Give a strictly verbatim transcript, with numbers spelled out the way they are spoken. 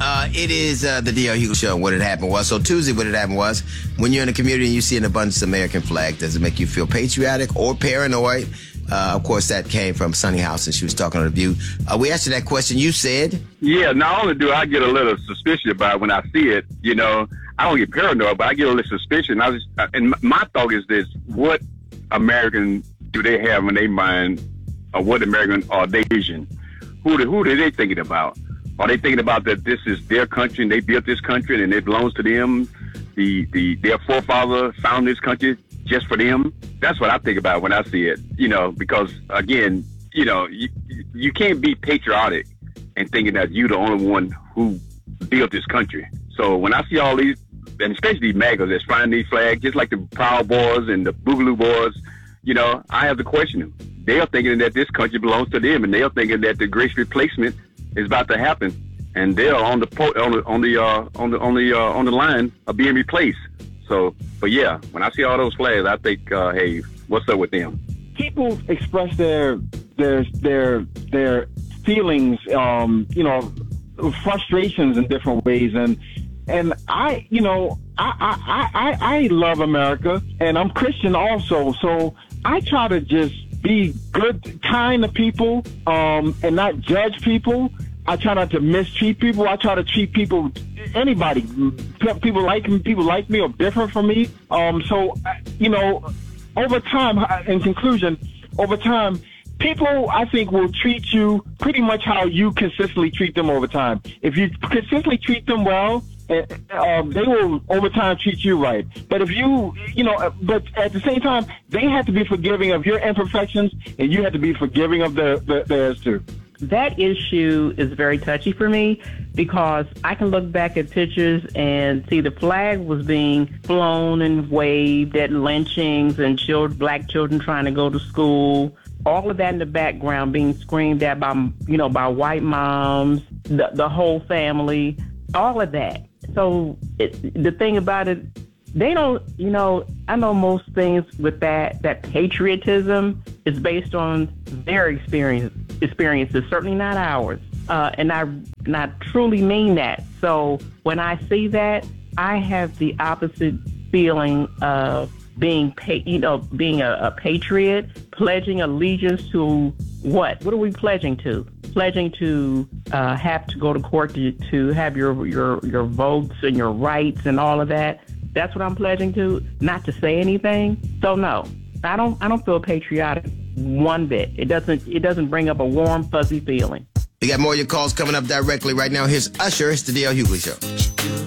Uh, it is uh, the D L Hughley Show. What had happened was, so Tuesday what had happened was, when you're in a community and you see an abundance of American flag, does it make you feel patriotic or paranoid? Uh, of course, that came from Sunny House, and she was talking on The View. Uh, we asked you that question. You said? Yeah, not only do I get a little suspicious about it when I see it, you know, I don't get paranoid, but I get a little suspicion. I was, and my thought is this: what American do they have in their mind, or what American are they Asian? Who who are they thinking about? Are they thinking about that this is their country and they built this country and it belongs to them? The the their forefather found this country just for them? That's what I think about when I see it. You know, because again, you know, you, you can't be patriotic and thinking that you're the only one who built this country. So when I see all these, and especially these MAGAs that's flying these flags, just like the Proud Boys and the Boogaloo Boys, you know, I have to question them. They are thinking that this country belongs to them, and they are thinking that the great replacement is about to happen, and they're on the po- on the on the uh, on the on the uh, on the line of being replaced. So, but yeah, when I see all those flags, I think, uh, hey, what's up with them? People express their their their their feelings, um, you know, frustrations in different ways, and and I, you know, I I I I love America, and I'm Christian also, so I try to just be good, kind to people, um, and not judge people. I try not to mistreat people. I try to treat people, anybody, people like me, people like me or different from me. Um, so, you know, over time, in conclusion, over time, people, I think, will treat you pretty much how you consistently treat them over time. If you consistently treat them well, Uh, they will over time treat you right. But if you, you know, but at the same time, they have to be forgiving of your imperfections, and you have to be forgiving of their, their, theirs too. That issue is very touchy for me because I can look back at pictures and see the flag was being flown and waved at lynchings and children, black children trying to go to school. All of that in the background being screamed at by, you know, by white moms, the, the whole family, all of that. So it, the thing about it, they don't, you know, I know most things with that, that patriotism is based on their experience, experiences, certainly not ours. Uh, and I, and I truly mean that. So when I see that, I have the opposite feeling of being, pa- you know, being a, a patriot, pledging allegiance to what? What are we pledging to? Pledging to uh, have to go to court to, to have your, your your votes and your rights and all of that. That's what I'm pledging to, not to say anything. So no, I don't I don't feel patriotic one bit. It doesn't it doesn't bring up a warm, fuzzy feeling. We got more of your calls coming up directly right now. Here's Usher. It's the D L Hughley Show.